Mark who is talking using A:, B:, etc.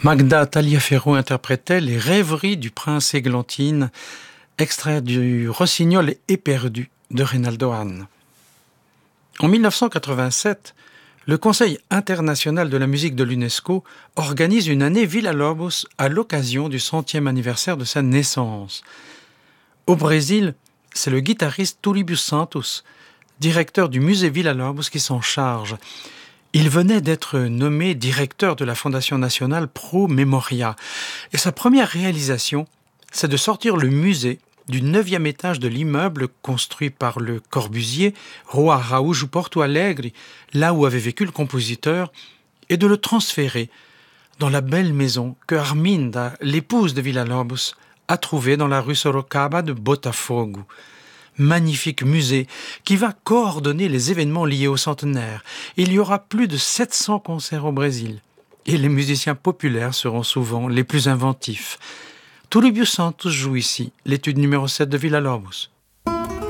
A: Magda Taliaferro interprétait Les rêveries du prince Églantine, extrait du Rossignol éperdu de Reynaldo Hahn. En 1987, le Conseil international de la musique de l'UNESCO organise une année Villa-Lobos à l'occasion du 100e anniversaire de sa naissance. Au Brésil, c'est le guitariste Tulibio Santos, directeur du musée Villa-Lobos, qui s'en charge. Il venait d'être nommé directeur de la Fondation nationale Pro Memoria. Et sa première réalisation, c'est de sortir le musée du 9e étage de l'immeuble construit par le Corbusier, Rua Araújo Porto Alegre, là où avait vécu le compositeur, et de le transférer dans la belle maison que Arminda, l'épouse de Villa-Lobos, a trouvée dans la rue Sorocaba de Botafogo. Magnifique musée qui va coordonner les événements liés au centenaire. Il y aura plus de 700 concerts au Brésil et les musiciens populaires seront souvent les plus inventifs. Tulibio Santos joue ici l'étude numéro 7 de Villa-Lobos.